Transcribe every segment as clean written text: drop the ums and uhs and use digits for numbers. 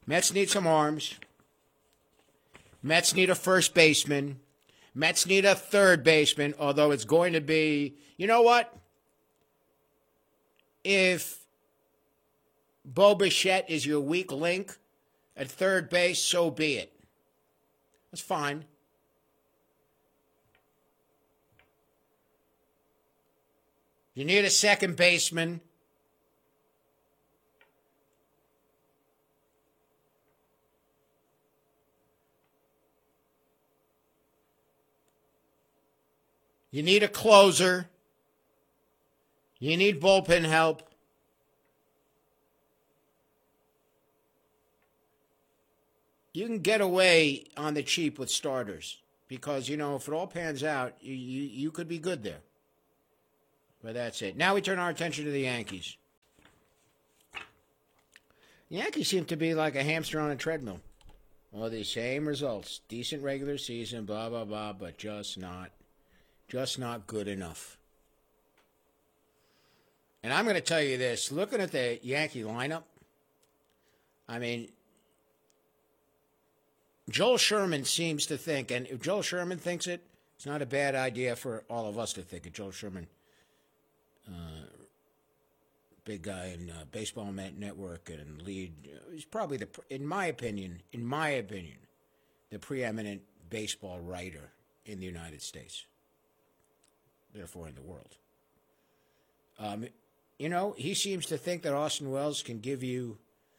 Mets need some arms. Mets need a first baseman. Mets need a third baseman, although it's going to be, you know what? If Bo Bichette is your weak link at third base, so be it. That's fine. You need a second baseman. You need a closer. You need bullpen help. You can get away on the cheap with starters because, if it all pans out, you could be good there. But that's it. Now we turn our attention to the Yankees. The Yankees seem to be like a hamster on a treadmill. All the same results. Decent regular season, blah, blah, blah, but just not good enough. And I'm going to tell you this. Looking at the Yankee lineup, Joel Sherman seems to think, and if Joel Sherman thinks it, it's not a bad idea for all of us to think it. Joel Sherman, big guy in Baseball Network and lead. He's probably in my opinion, the preeminent baseball writer in the United States. Therefore, in the world. He seems to think that Austin Wells can give you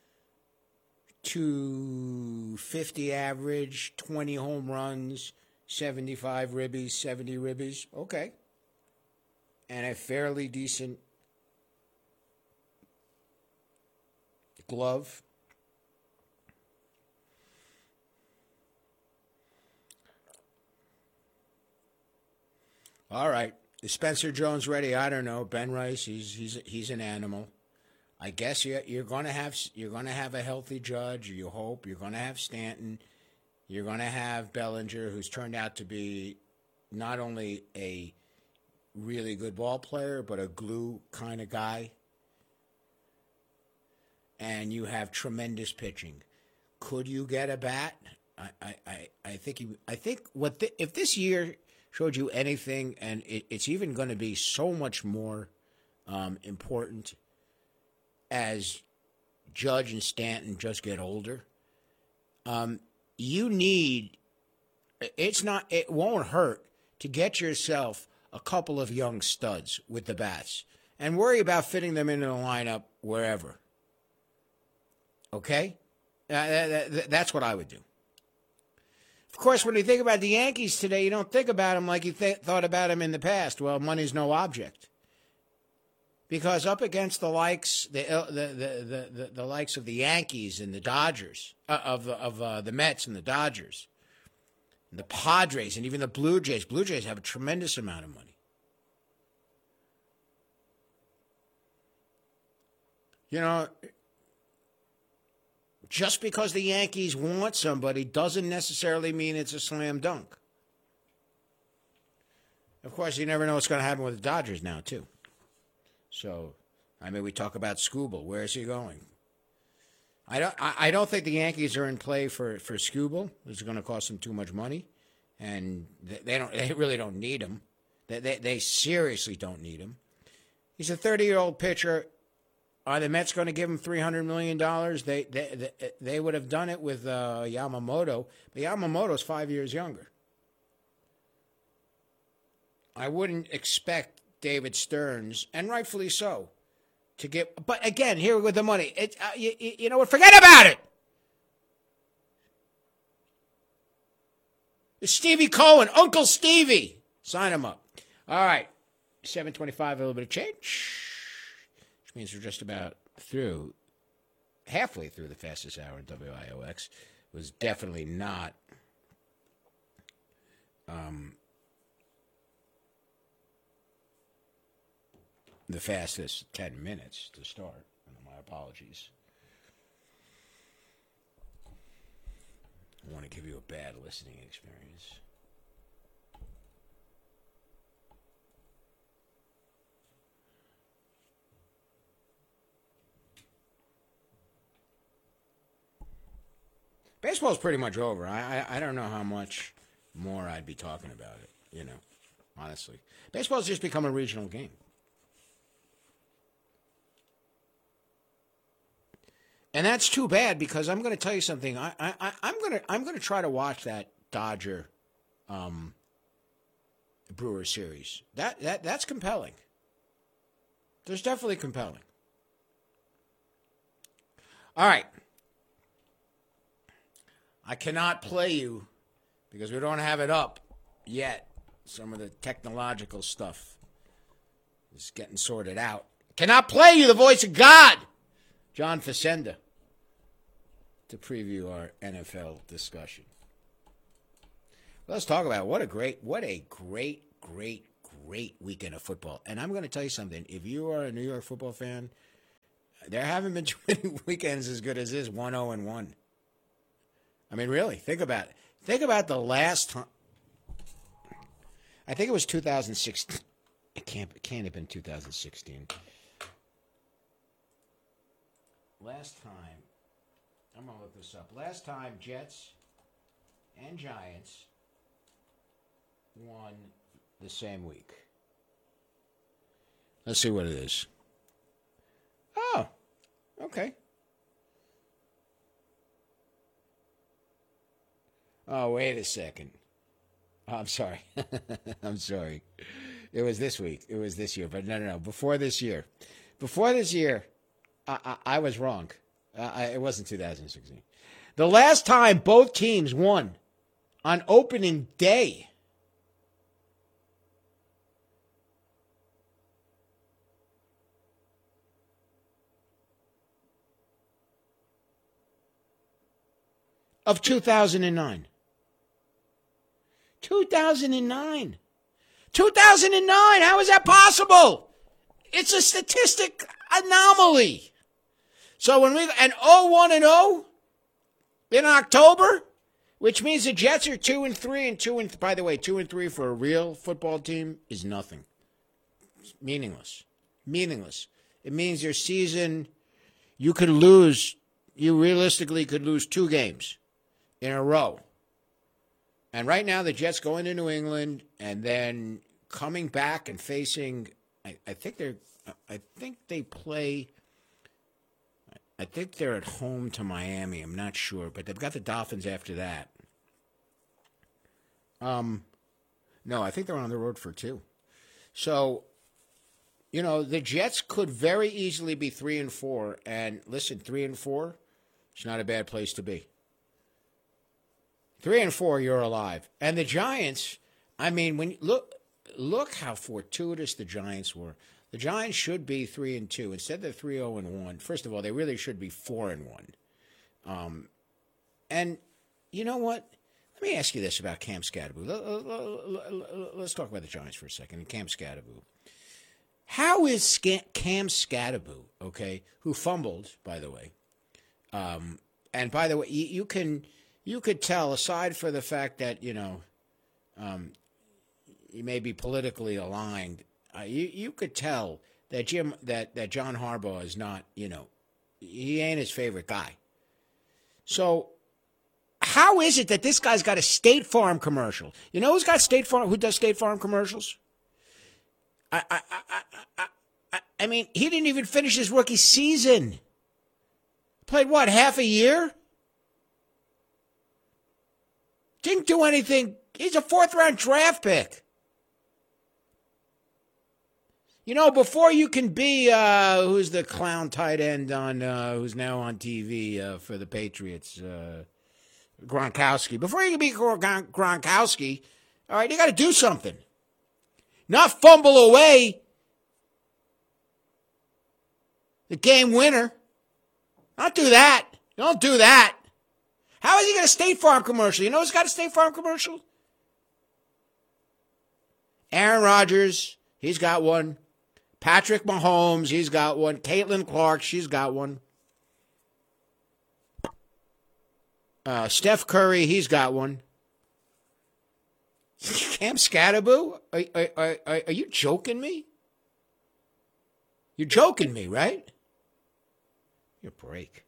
250 average, 20 home runs, 75 ribbies, 70 ribbies. Okay. And a fairly decent glove. All right. Is Spencer Jones ready? I don't know. Ben Rice, he's an animal. I guess you're going to have a healthy Judge. You hope you're going to have Stanton. You're going to have Bellinger, who's turned out to be not only a really good ball player, but a glue kind of guy. And you have tremendous pitching. Could you get a bat? I think if this year showed you anything, and it's even going to be so much more important as Judge and Stanton just get older. It won't hurt to get yourself a couple of young studs with the bats and worry about fitting them into the lineup wherever. Okay? That's what I would do. Of course, when you think about the Yankees today, you don't think about them like you thought about them in the past. Well, money's no object. Because up against the likes, the likes of the Yankees and the Dodgers, of the Mets and the Dodgers, and the Padres, and even the Blue Jays. Blue Jays have a tremendous amount of money. Just because the Yankees want somebody doesn't necessarily mean it's a slam dunk. Of course, you never know what's going to happen with the Dodgers now, too. So, we talk about Skubal. Where is he going? I don't think the Yankees are in play for Skubal. It's going to cost them too much money, and they really don't need him. They seriously don't need him. He's a 30-year-old pitcher. Are the Mets going to give him $300 million? They would have done it with Yamamoto, but Yamamoto's 5 years younger. I wouldn't expect David Stearns, and rightfully so, to get. But again, here with the money, you know what? Forget about it. It's Stevie Cohen, Uncle Stevie. Sign him up. All right, 7:25, a little bit of change. Means we're just about halfway through the fastest hour in WIOX. It was definitely not the fastest 10 minutes to start. My apologies. I want to give you a bad listening experience. Baseball's pretty much over. I don't know how much more I'd be talking about it, honestly. Baseball's just become a regional game. And that's too bad because I'm going to tell you something. I'm going to try to watch that Dodger Brewer series. That's compelling. There's definitely compelling. All right. I cannot play you because we don't have it up yet. Some of the technological stuff is getting sorted out. Cannot play you the voice of God, John Facenda, to preview our NFL discussion. Let's talk about what a great weekend of football. And I'm going to tell you something. If you are a New York football fan, there haven't been too many weekends as good as this, 1-0-1. I mean, really, think about it. Think about the last time. I think it was 2016. It can't have been 2016. Last time, I'm going to look this up. Last time Jets and Giants won the same week. Let's see what it is. Oh, okay. Oh, wait a second. Oh, I'm sorry. I'm sorry. It was this week. It was this year. But no. Before this year, I was wrong. It wasn't 2016. The last time both teams won on opening day of 2009. 2009. 2009. How is that possible? It's a statistic anomaly. So when we and 0-1-0 in October, which means the Jets are 2-3 and 2 by the way, 2-3 for a real football team is nothing. It's meaningless. It means your season you realistically could lose 2 games in a row. And right now the Jets go into New England and then coming back and facing I think they're at home to Miami. I'm not sure, but they've got the Dolphins after that. No, I think they're on the road for 2. So, the Jets could very easily be 3-4. And listen, 3-4, it's not a bad place to be. 3-4, you're alive. And the Giants, I mean, when look how fortuitous the Giants were. The Giants should be 3-2. Instead, they're 3-0-1. First of all, they really should be 4-1. And you know what? Let me ask you this about Cam Skattebo. Let's talk about the Giants for a second and Cam Skattebo. How is Cam Skattebo, okay, who fumbled, by the way, and by the way, you could tell, aside for the fact that, he may be politically aligned, you could tell that that John Harbaugh is not, he ain't his favorite guy. So how is it that this guy's got a State Farm commercial? You know who's got State Farm? Who does State Farm commercials? I mean, he didn't even finish his rookie season. Played what, half a year? Didn't do anything. He's a 4th-round draft pick. Before you can be, who's the clown tight end on, who's now on TV for the Patriots, Gronkowski. Before you can be Gronkowski, all right, you got to do something. Not fumble away the game winner. Don't do that. Don't do that. How is he got a State Farm commercial? You know who's got a State Farm commercial? Aaron Rodgers, he's got one. Patrick Mahomes, he's got one. Caitlin Clark, she's got one. Steph Curry, he's got one. Cam Skattebo? Are you joking me? You're joking me, right? Your break.